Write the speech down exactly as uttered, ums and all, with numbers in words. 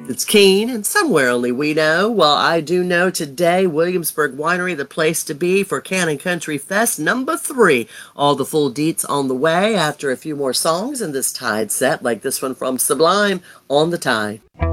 It's Keen, and somewhere only we know. Well, I do know today, Williamsburg Winery, the place to be for Cannon Country Fest number three. All the full deets on the way after a few more songs in this Tide set, like this one from Sublime, On the Tide.